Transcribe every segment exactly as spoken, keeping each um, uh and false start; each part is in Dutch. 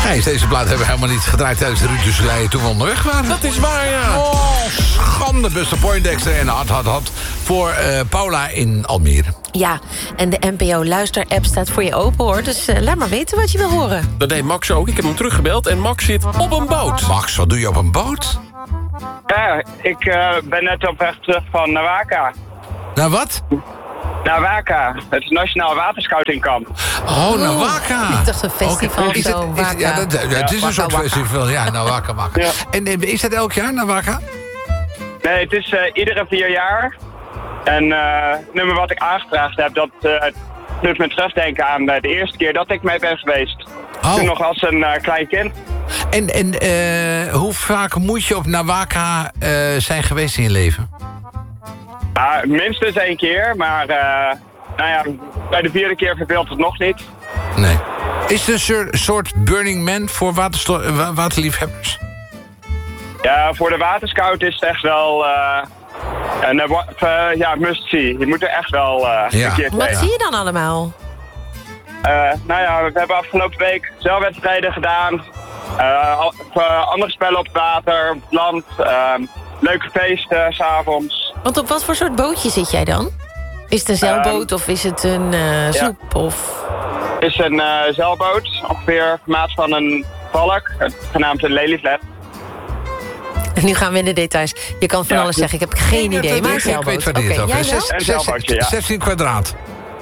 Gijs, deze plaat hebben we helemaal niet gedraaid tijdens de Ruud de Soleil toen we onderweg waren. Dat is waar, ja. Oh, schande, Buster Poindexter en hard, hard, hard voor uh, Paula in Almere. Ja, en de N P O-luister-app staat voor je open, hoor. Dus uh, laat maar weten wat je wil horen. Dat deed Max ook. Ik heb hem teruggebeld en Max zit op een boot. Max, wat doe je op een boot? Ja, ik uh, ben net op weg terug van Nawaka. Nou, wat? Nawaka, het is Nationaal Waterscoutingkamp. Oh, Nawaka. Ik dacht een festival Okay. Is of zo, het, is, Waka. ja, dat, ja, het is Ja, een soort Waka, Waka. festival. Ja, Nawaka, Waka. Ja. En eh, is dat elk jaar, Nawaka? Nee, het is uh, iedere vier jaar. En uh, het nummer wat ik aangevraagd heb, dat uh, doet me terugdenken aan uh, de eerste keer dat ik mee ben geweest. Oh. Toen nog als een uh, klein kind. En, en uh, hoe vaak moet je op Nawaka uh, zijn geweest in je leven? Uh, minstens één keer, maar uh, nou ja, bij de vierde keer verveelt het nog niet. Nee. Is het een soort Burning Man voor watersto- wa- waterliefhebbers? Ja, voor de waterscout is het echt wel uh, een uh, uh, ja, must-see. Je moet er echt wel uh, Ja. een keer Wat tegen. zie je dan allemaal? Uh, nou ja, we hebben afgelopen week zeilwedstrijden gedaan. Uh, al- uh, andere spellen op het water, op het land. Uh, leuke feesten, 's avonds. Want op wat voor soort bootje zit jij dan? Is het een zeilboot of is het een uh, soep? Of... Het is een uh, zeilboot, ongeveer maat van een valk, genaamd een lelyvlet. Nu gaan we in de details. Je kan van Ja. alles zeggen, ik heb geen Nee, idee. dat- Maar een ik- ik weet zeilboot. waar Oké, die het over jij is. wel? Zes- Een zes- zeilbootje, ja. zestien kwadraat.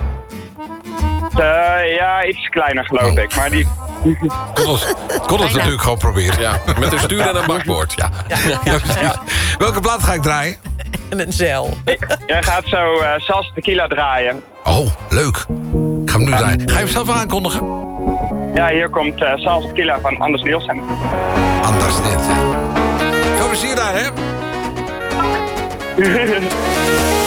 Uh, ja, iets kleiner geloof ik, maar die... Kon ons, kon ons Bijna. natuurlijk gewoon proberen. Ja, met een stuur en een bakboord. Ja. Ja, precies. Welke plaat ga ik draaien? En een zeil. Jij gaat zo uh, salsa tequila draaien. Oh, leuk. Ik ga hem nu draaien. Ga je hem zelf wel aankondigen? Ja, hier komt uh, salsa tequila van Anders Nielsen. Anders net. Veel plezier daar, hè?